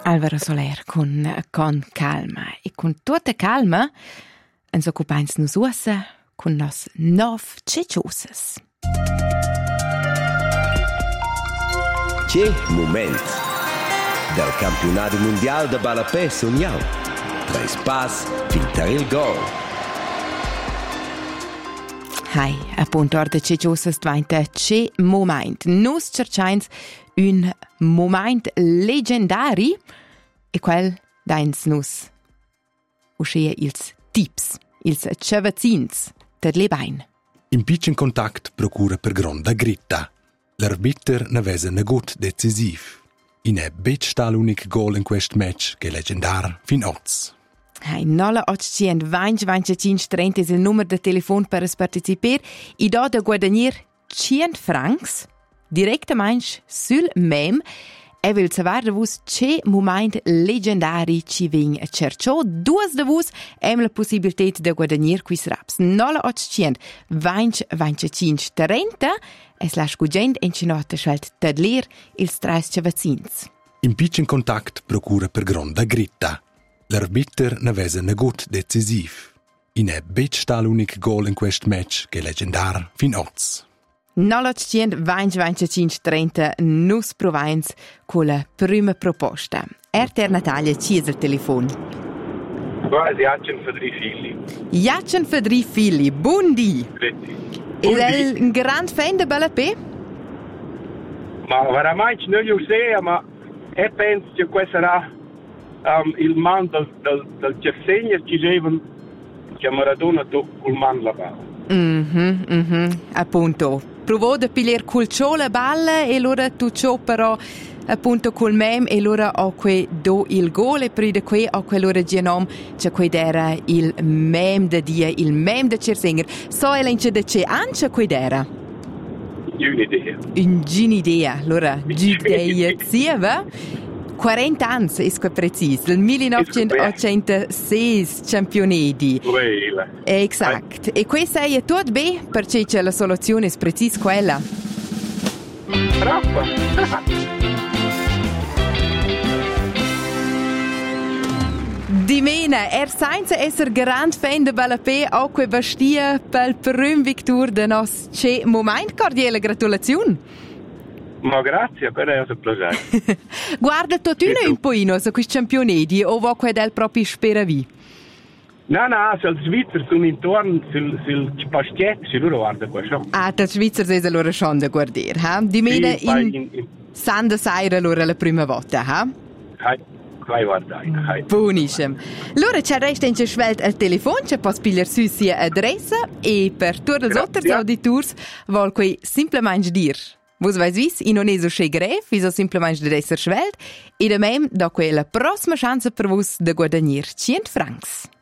Alvaro Soler con calma. E con tutta calma ens occupains nus uossa con nos 9 ceciosas. Che moment del campionato mondiale de balapè sogniau. Tres pas fintar il gol. Hai, appunto, orda ceciosas dvainta che moment. Nus cercains un moment legendari e quel dains nus uscea ils tips, ils cevazins ter lebain. In pitchen contact procura per gronda gritta. L'arbiter ne vesa negut decisiv. In è bet sta l'unic gol in quest match che legendar fin oz. Hai, 9-8-20-25-30 è il numero de telefon per participer i do da guadagnier 100 francs directamente sul mem e vil savar de vus che moment legendari ci vegn a cerciò. Duas de vus hem la possibilitat de guadagnier quis raps 9-8-20-25-30 es la scugent en cinota schwelt tadler ils trais cevazins. In pitchen contact procura per gronda gritta. L'arbiter ne vesa negut decisiv. In è bet sta l'unic gol in quest match che legendar fin oz. 9-8-20-25-30 nus provains con la prima proposta. Ter Natalia, ci è il telefono? Jacen Fedri Fili. Jacen Fedri Fili, buondì. Grazie. È un gran fan di balapè? Ma veramente non lo so, ma penso che questo sarà il man del Cessegner ci dicevano che Maradona toccò il man la palla. Appunto. Provò da pigliare col ciò la balla e allora tu ciò però appunto col mem e allora ho que do il gol e per di qui ho quell'ora genom c'è quid era il mem da dia il mem da Cessegner. So elenche da c'è anche quid era? Un'idea. Allora, giudei zieva 40 anni, è preciso, nel 1986 campionedi. Esatto. E questo è tutto bene, perché la soluzione è precisa quella. Troppo. Dimena, senza essere grande fan di balapè, o che bastia per primo victor de nos c'è moment. Cordiale gratulazione. Ma grazie, per è un piacere. Guarda, tu un po' su questi campionati o vuoi che del proprio speravi? No, sul Svizzero sono intorno sul pastietto, se loro guarda questo. Ah, il Svizzero è allora schon da guardare, ha? Dimena in Sanda Saira allora la prima volta, ha? Vai guardare. Buonissimo. Allora c'è resta in svelt al telefono, c'è posso pigliare su sia adressa e per tutti gli altri auditori vuol qui semplicemente dire vos vais vis, in non è so che greve, viso semplicemente di essere svelt e da mem do quella prossima chance per vos de guadagnare 100 francs.